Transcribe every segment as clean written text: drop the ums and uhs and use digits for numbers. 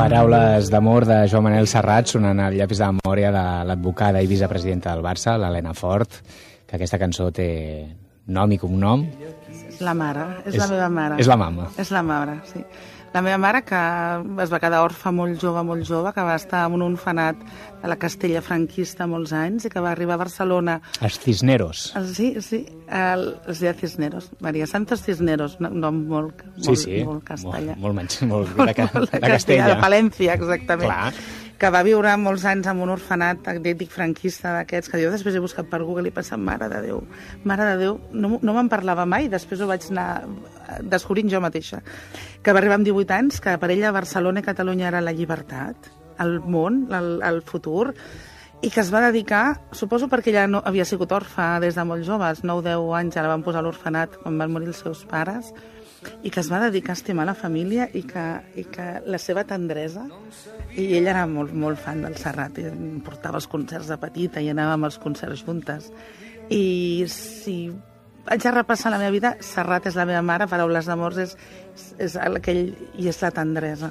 Paraules d'amor de Joan Manel Serrat sonant al llapis de memòria de l'advocada i vicepresidenta del Barça, l'Helena Fort, que aquesta cançó té nom i cognom. És la mare, és la meva mare. És la mama. És la mare, sí. La meva mare, que es va quedar orfa molt jove, que va estar en un orfenat de la Castella franquista molts anys i que va arribar a Barcelona... Els Cisneros. Sí, els de Cisneros. Maria Santos Cisneros, un nom molt castellà. Molt de Castella. De Palència, exactament. Clar. Que va viure molts anys en un orfenat dic franquista d'aquests, que jo després he buscat per Google i he pensat, mare de Déu, no me'n parlava mai, després ho vaig anar descobrint jo mateixa, que va arribar amb 18 anys, que per ella Barcelona i Catalunya era la llibertat, el món, el futur, i que es va dedicar, suposo perquè ella no havia sigut orfa des de molt joves, 9-10 anys, ja la van posar a l'orfenat quan van morir els seus pares, i que es va dedicar a estimar la família i que la seva tendresa, i ella era molt fan del Serrat, i em portava els concerts de petita i anàvem als concerts juntes. I si vaig a repassar la meva vida, Serrat és la meva mare, Paraules d'amor és aquell, i és la tendresa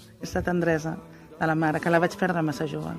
de la mare, que la vaig perdre massa jove.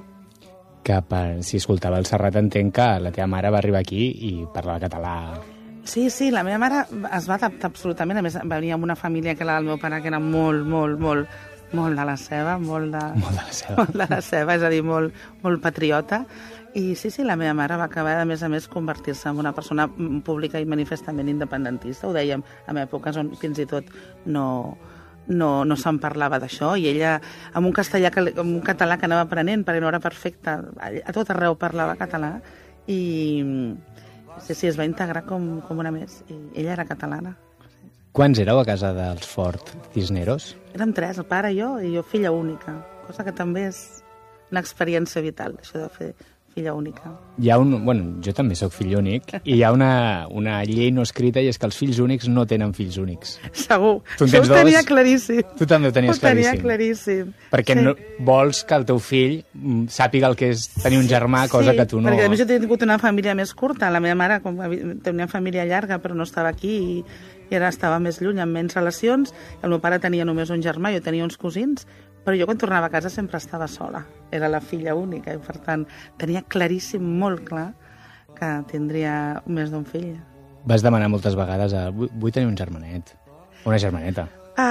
Si escoltava el Serrat entenc que la teva mare va arribar aquí i parlava català. Sí, la meva mare es va adaptar absolutament. A més, venia amb una família que era el meu pare, que era molt de la seva, molt de la seva, és a dir, molt patriota. I sí, la meva mare va acabar, a més, convertir-se en una persona pública i manifestament independentista. Ho dèiem en èpoques on fins i tot no se'n parlava d'això, i ella, amb un català que anava aprenent, perquè no era perfecte, a tot arreu parlava català, i... Sí, es va integrar com una més. I ella era catalana. Quants éreu a casa dels Fort Cisneros? Érem 3, el pare, jo filla única, cosa que també és una experiència vital, això de fer filla única. Jo també sóc fill únic, i hi ha una llei no escrita, i és que els fills únics no tenen fills únics. Segur, això ho tenia claríssim. Tu també ho tenies claríssim. Ho tenia claríssim. Perquè no vols que el teu fill sàpiga el que és tenir un germà, cosa que tu no... Sí, perquè a més jo he tingut una família més curta. La meva mare tenia una família llarga, però no estava aquí, i ara estava més lluny, amb menys relacions. El meu pare tenia només un germà, jo tenia uns cosins, però jo quan tornava a casa sempre estava sola. Era la filla única, i per tant tenia claríssim, molt clar, que tindria més d'un fill. Vas demanar moltes vegades vull tenir un germanet, una germaneta.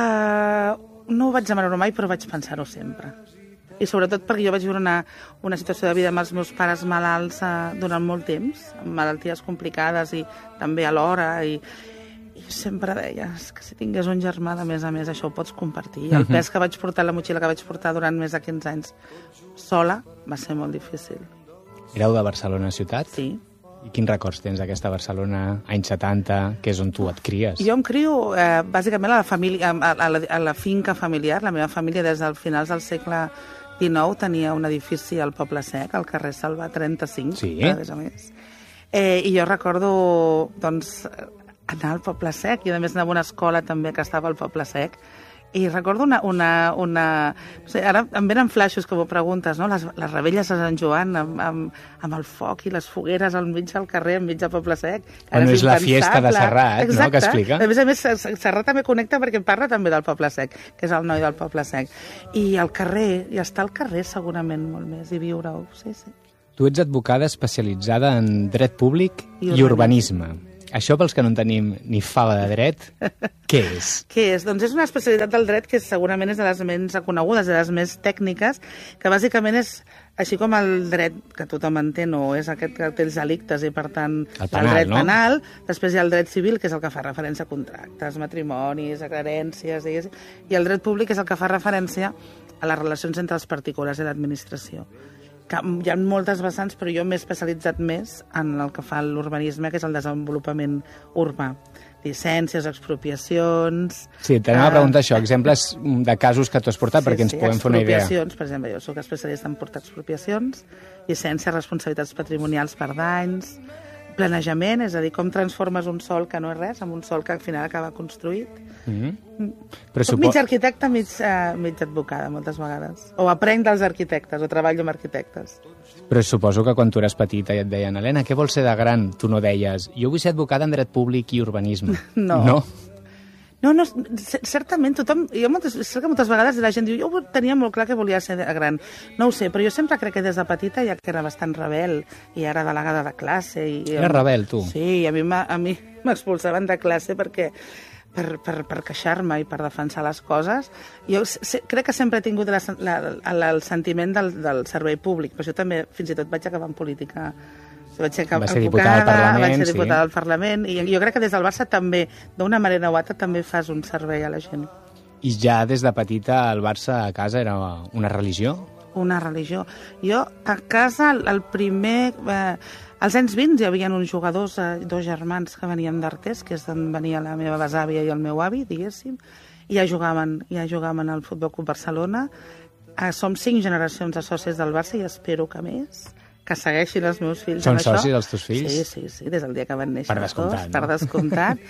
No ho vaig demanar mai, però vaig pensar-ho sempre. I sobretot perquè jo vaig viure una situació de vida amb els meus pares malalts durant molt temps, amb malalties complicades i també alhora, i sempre deies que si tingués un germà, de més a més, això ho pots compartir. I el pes que vaig portar, la motxilla que vaig portar durant més de 15 anys sola, va ser molt difícil. Éreu de Barcelona ciutat? Sí. I quins records tens d'aquesta Barcelona, anys 70, que és on tu et cries? Jo em crio, bàsicament, a la finca familiar. La meva família, des del finals del segle XIX, tenia un edifici al Poble Sec, al carrer Salvà 35, sí? A més. I jo recordo, doncs, anar al Poble Sec, i a més anar a una escola també que estava al Poble Sec, i recordo no sé, ara em venen flaixos que m'ho preguntes, no? Les rebelles de Sant Joan amb el foc i les fogueres al mig del carrer, enmig del Poble Sec. Bueno, és la fiesta de Serrat, exacte, no?, que explica. A més, Serrat també connecta perquè parla també del Poble Sec, que és el noi del Poble Sec. I al carrer, i estar al carrer segurament molt més, i viure-ho, sí. Tu ets advocada especialitzada en dret públic i urbanisme. Això, pels que no en tenim ni fava de dret, què és? Què és? Doncs és una especialitat del dret que segurament és de les menys reconegudes, de les més tècniques, que bàsicament és, així com el dret que tothom entén, o és aquest que té els delictes i, per tant, el dret penal, després hi ha el dret civil, que és el que fa referència a contractes, matrimonis, herències, i el dret públic és el que fa referència a les relacions entre els particulars i l'administració. Hi ha moltes vessants, però jo m'he especialitzat més en el que fa l'urbanisme, que és el desenvolupament urbà. Llicències, expropiacions... Sí, t'anem a preguntar això, exemples de casos que tu has portat, perquè ens puguem fer una idea. Expropiacions, per exemple, jo soc especialista en portar expropiacions, llicències, responsabilitats patrimonials per danys, planejament, és a dir, com transformes un sòl que no és res en un sòl que al final acaba construït. Soc mig arquitecte, mig advocada, moltes vegades. O aprenc dels arquitectes, o treballo amb arquitectes. Però suposo que quan tu eres petita i et deien, Helena, què vols ser de gran? Tu no deies, jo vull ser advocada en dret públic i urbanisme. No. No, certament, tothom... Sé que moltes vegades la gent diu jo tenia molt clar que volia ser gran. No ho sé, però jo sempre crec que des de petita, ja que era bastant rebel, i era delegada de classe... Era rebel, tu? Sí, a mi m'expulsaven de classe perquè per queixar-me i per defensar les coses. Jo crec que sempre he tingut el sentiment del servei públic, però jo també fins i tot vaig acabar en política. Vaig ser diputada al Parlament, vaig ser diputada al Parlament, i jo crec que des del Barça també, d'una manera o altra, també fas un servei a la gent. I ja des de petita el Barça a casa era una religió? Una religió. Jo a casa, el primer... Als anys 20 hi havia uns jugadors, dos germans que venien d'Artés, que és d'on venia la meva besàvia i el meu avi, diguéssim, i ja jugaven al Futbol Club Barcelona. Som 5 generacions de socis del Barça i espero que més, que segueixin els meus fills Són amb això. Són socis els teus fills? Sí, des del dia que van néixer. Per descomptat, per descomptat.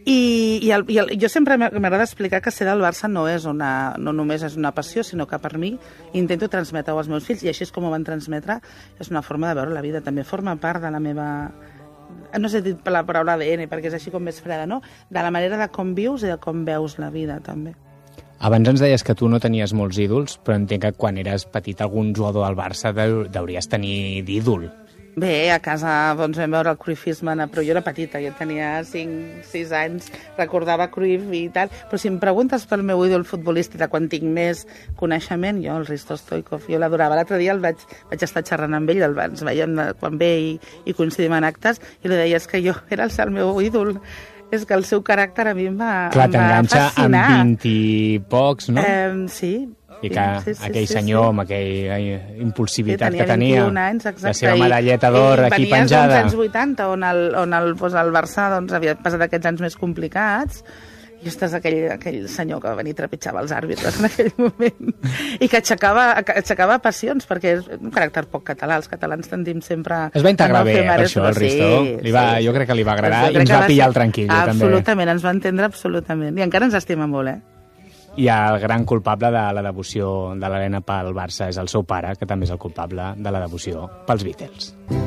I jo sempre m'agrada explicar que ser del Barça no només és una passió, sinó que per mi intento transmetre-ho als meus fills, i així és com ho van transmetre. És una forma de veure la vida, també forma part de la meva... No sé dir la paraula ADN, perquè és així com més freda, no? De la manera de com vius i de com veus la vida, també. Abans ens deies que tu no tenies molts ídols, però entenc que quan eres petit algun jugador del Barça deuries tenir d'ídol. Bé, a casa doncs, vam veure el cruifisme, però jo era petita, jo tenia 5-6 anys, recordava Cruyff i tal, però si em preguntes pel meu ídol futbolístic de quan tinc més coneixement, jo el Risto Stoichkov, jo l'adorava. L'altre dia vaig estar xerrant amb ell, ens veiem quan ve i coincidim en actes, i li deies que jo era el meu ídol. És que el seu caràcter a mi em va fascinar. Clar, t'enganxa amb 20 i pocs, no? Sí. I que aquell senyor amb aquella impulsivitat que tenia, 21 anys, exacte, la seva medalleta d'or aquí penjada. Venies dels anys 80, on el Barça havia passat aquests anys més complicats, i estàs aquell senyor que va venir i trepitjava els àrbitres en aquell moment, i que aixecava passions, perquè és un caràcter poc català. Els catalans tendim sempre... Es va integrar bé, per això, el Risto. Jo crec que li va agradar i ens va pillar el tranquil. Absolutament, ens va entendre absolutament. I encara ens estima molt, I el gran culpable de la devoció de l'Helena pel Barça és el seu pare, que també és el culpable de la devoció pels Beatles.